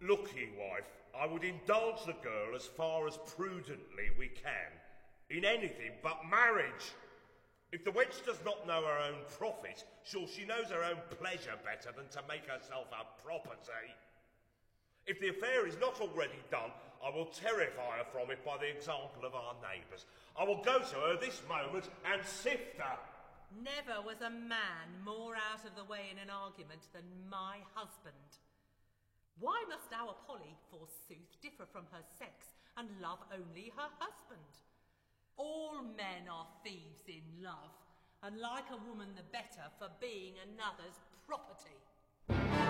Look ye, wife, I would indulge the girl as far as prudently we can, in anything but marriage. If the wench does not know her own profit, sure she knows her own pleasure better than to make herself a property. If the affair is not already done, I will terrify her from it by the example of our neighbours. I will go to her this moment and sift her. Never was a man more out of the way in an argument than my husband. Why must our Polly, forsooth, differ from her sex and love only her husband? All men are thieves in love, and like a woman the better for being another's property.